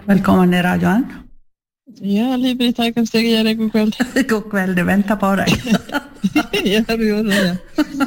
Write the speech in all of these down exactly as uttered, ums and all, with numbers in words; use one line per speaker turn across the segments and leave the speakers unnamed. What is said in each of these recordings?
velkommen i radioen.
Ja, Liv-Britt, her kan jeg gjøre god kveld.
God kveld, du venter på deg.
Ja, du gjør det, ja.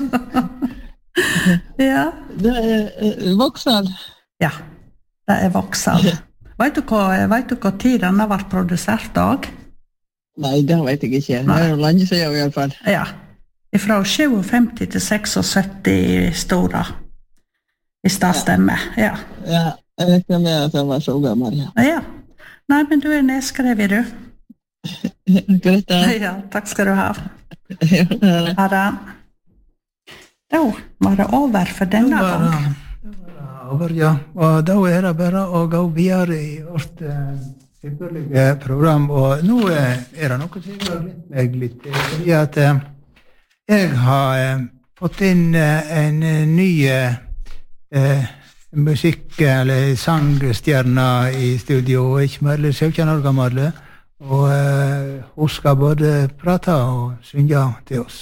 Ja.
Det er uh, Vauxhall.
Ja, det er Vauxhall. Vet du hva, vet du hva tid den har vært produsert dag?
Nei, det vet jeg ikke. Det er jo lenge siden i hvert fall.
Ja, fra femtisju til syttiseks Stora. I stadstemme, ja.
Ja, jeg regner med at jeg var så gammel, ja.
Ja. Nei, men du er nedskrevet, du.
Greit, da.
Ja, takk skal du ha. Ha det. Da var det over for denne gang.
Over, ja. Og da er det bare å gå videre i vårt uh, ypperlige program. Og nå uh, er det noe som jeg har glemt meg litt. Fordi at uh, jeg har uh, fått inn uh, en uh, ny uh, musikk- eller sangstjerne i studio. Ikke mer enn sytten år gammel. Og uh, hun skal både prate og synge til oss.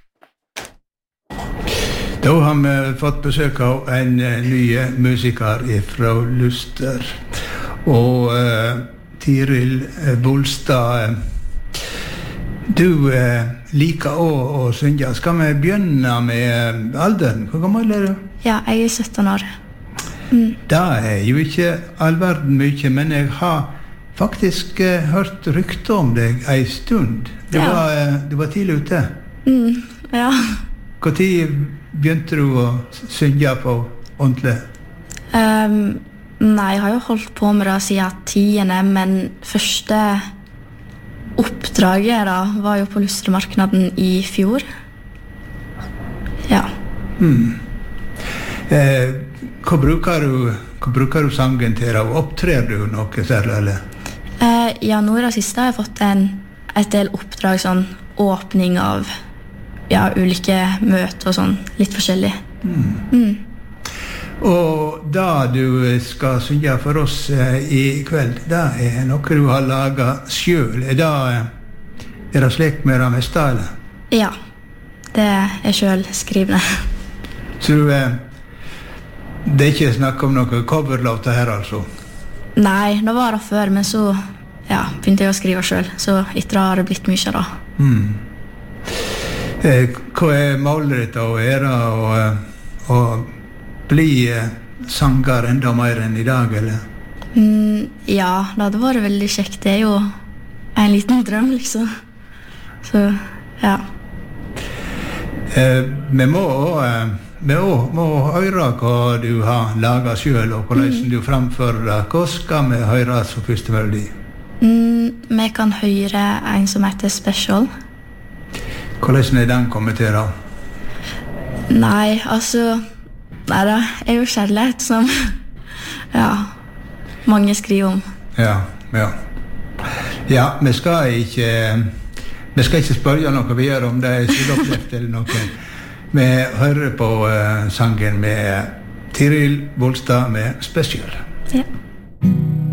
Da har vi fått besøk av en uh, ny musiker fra Luster, og uh, Tiril uh, Bolstad. Uh, du uh, liker også å synge. Skal vi begynne med uh, alderen? Hvor gammel er du?
Ja, jeg er sytten år. Mm.
Det er jo ikke all verden mye, men jeg har faktisk uh, hørt rykte om deg en stund. Du,
ja.
var, uh, du var tidlig ute.
Mm, ja.
Hvor tid begynte du å synge på ordentlig?
Um, nei, jeg har jo holdt på med det siden tiende, men første oppdraget da var jo på Lustermarknaden i fjor. Ja.
Mm. Eh, hva, bruker du, hva bruker du sangen til? Og opptrer du noe særlig, eller?
Uh, ja, nå i det siste har jeg fått en, et del oppdrag, sånn åpning av ja, ulike møter og sånn, litt forskjellig.
Mm.
Mm.
Og da du skal synge for oss eh, i kveld, det er noe du har laget selv. Er det, er det slik med det meste, eller?
Ja, det er selv skrivende.
Så du, eh, det er ikke snakk om noen coverlåter her, altså?
Nei, det var det før, men så ja, begynte jeg å skrive selv, så etter det har det blitt mye da.
Mm. Eh, hva er målet ditt å være og, og bli sanger enda mer enn i dag, eller?
Mm, ja, det hadde vært veldig kjekt. Det er jo en liten drøm, liksom. Så, ja.
Eh, vi må, eh, vi må, må høre hva du har laget selv, og hvordan mm. du fremfører det. Hva skal vi høre som første melodi?
Mm, vi kan høre en som heter Special.
Hvordan er den kommet til da?
Nei, altså nei da, er jo kjærlighet som ja, mange skriver om.
Ja, ja. Ja, vi skal ikke vi skal ikke spørre noe videre om det er selvopplevd eller noe. Vi hører på uh, sangen med Tiril Bolstad med Special.
Ja.